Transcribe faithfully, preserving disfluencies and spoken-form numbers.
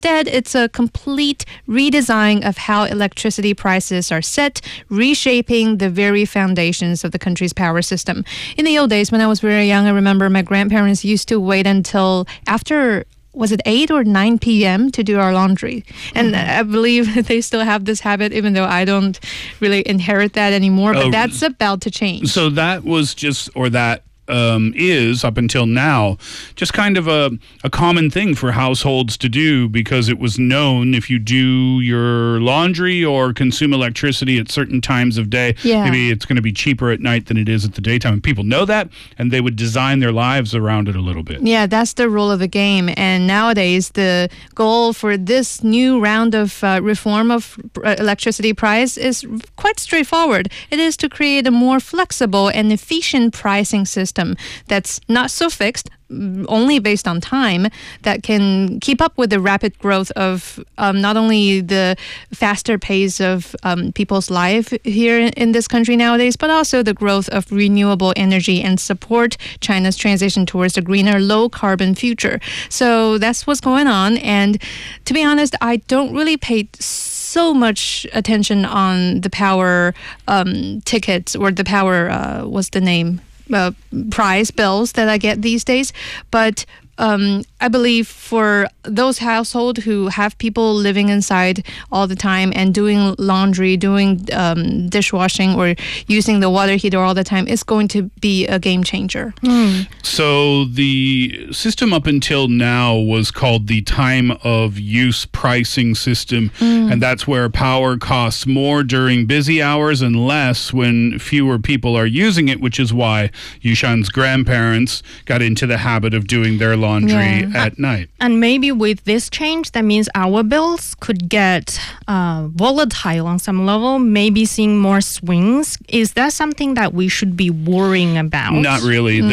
Instead, it's a complete redesign of how electricity prices are set, reshaping the very foundations of the country's power system. In the old days, when I was very young, I remember my grandparents used to wait until after, was it eight or nine p.m. to do our laundry. And mm-hmm. I believe they still have this habit, even though I don't really inherit that anymore. But oh, that's about to change. So that was just, or that Um, is, up until now, just kind of a, a common thing for households to do, because it was known if you do your laundry or consume electricity at certain times of day, yeah. maybe it's going to be cheaper at night than it is at the daytime. And people know that, and they would design their lives around it a little bit. Yeah, that's the rule of the game. And nowadays, the goal for this new round of uh, reform of uh, electricity price is quite straightforward. It is to create a more flexible and efficient pricing system that's not so fixed, only based on time, that can keep up with the rapid growth of um, not only the faster pace of um, people's life here in, in this country nowadays, but also the growth of renewable energy and support China's transition towards a greener, low-carbon future. So that's what's going on. And to be honest, I don't really pay so much attention on the power um, tickets or the power, uh, what's the name? Uh, price bills that I get these days, but um, I believe for those households who have people living inside all the time and doing laundry, doing um, dishwashing, or using the water heater all the time, it's going to be a game changer. Mm. So the system up until now was called the time of use pricing system, mm. and that's where power costs more during busy hours and less when fewer people are using it, which is why Yushan's grandparents got into the habit of doing their laundry yeah. at night. And maybe with this change, that means our bills could get uh, volatile on some level, maybe seeing more swings. Is that something that we should be worrying about? Not really.